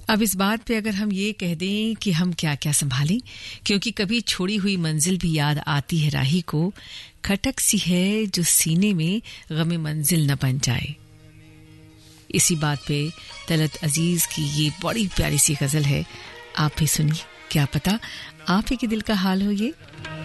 अब इस बात पे अगर हम ये कह दें कि हम क्या क्या संभालें, क्योंकि कभी छोड़ी हुई मंजिल भी याद आती है राही को, खटक सी है जो सीने में गमे मंजिल न बन जाए। इसी बात पे तलत अजीज की ये बड़ी प्यारी सी गजल है, आप भी सुनिए, क्या पता आप ही के दिल का हाल हो ये।